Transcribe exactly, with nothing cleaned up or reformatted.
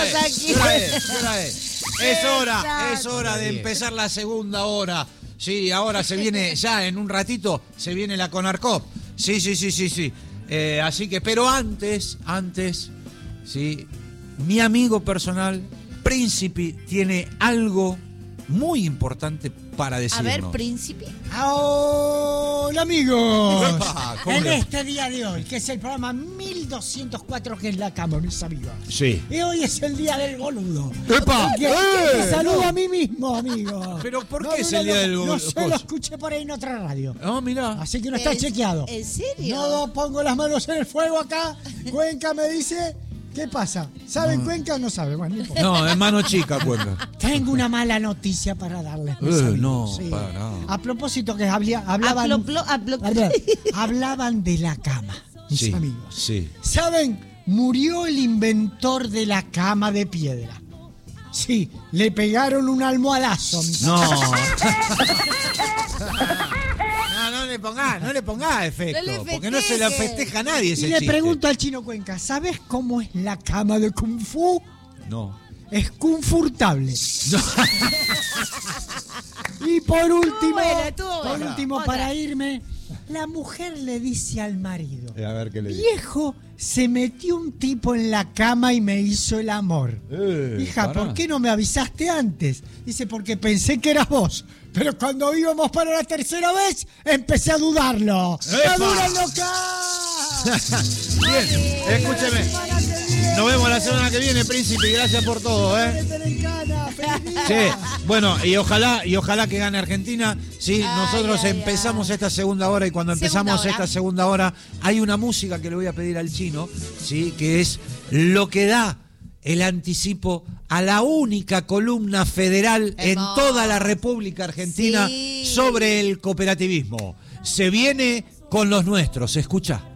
es? aquí. ¿Qué hora es? ¿Qué hora es? Es hora, es hora de empezar la segunda hora. Sí, ahora se viene, ya en un ratito, se viene la Conarcop. Sí, sí, sí, sí, sí. Eh, así que, pero antes, antes, sí, mi amigo personal, Príncipe, tiene algo muy importante para decirnos. A ver, Príncipe. ¡Hola, amigos! Epa, ¿cómo En le va? este día de hoy, que es el programa mil doscientos cuatro, que es la cama, mis amigos. Sí. Y hoy es el día del boludo. ¡Epa! Que, ¡Eh! que saludo a mí mismo, amigo. ¿Pero por No, qué no, es no, el día no, del No boludo? sé, lo escuché por ahí en otra radio. Ah, mirá. Así que no está ¿En- chequeado. ¿En serio? No pongo las manos en el fuego acá. Cuenca me dice, ¿qué pasa? ¿Saben Cuenca o no saben? Bueno, no importa. No, es mano chica, Cuenca. Tengo una mala noticia para darles. mis Eh, amigos, no, sí. para nada. A propósito que había- hablaban, Aploplo- aplo- hablaban, hablaban de la cama, mis Sí, amigos. sí. ¿Saben? Murió el inventor de la cama de piedra. Sí, le pegaron un almohadazo. mis No. No, no le ponga, no le ponga efecto, No le porque no se la festeje. festeja a nadie ese Y le chiste. pregunto al chino Cuenca, ¿sabes cómo es la cama de Kung Fu? No. Es confortable. Y por último, buena, estuvo por buena. último Otra. para irme, la mujer le dice al marido, A ver qué le digo. viejo, se metió un tipo en la cama y me hizo el amor. Eh, Hija, pará. ¿por qué no me avisaste antes? Dice, porque pensé que eras vos. Pero cuando íbamos para la tercera vez, empecé a dudarlo. ¡Epa! ¡Madura loca! Bien, escúcheme. Nos vemos la semana que viene, Príncipe, y gracias por todo, ¿eh? Sí, bueno, y ojalá, y ojalá que gane Argentina. Sí, Ay, nosotros ay, empezamos ay. esta segunda hora y cuando empezamos Segunda hora. esta segunda hora hay una música que le voy a pedir al chino, sí, que es lo que da el anticipo a la única columna federal en Hermoso. toda la República Argentina Sí. sobre el cooperativismo. Se viene con los nuestros, escucha.